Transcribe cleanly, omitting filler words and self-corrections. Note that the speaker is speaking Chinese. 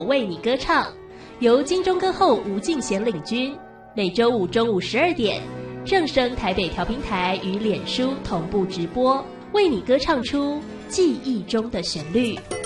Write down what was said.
为你歌唱，由金钟歌后吴敬贤领军，每周五中午12点，正声台北调频台与脸书同步直播，为你歌唱出记忆中的旋律。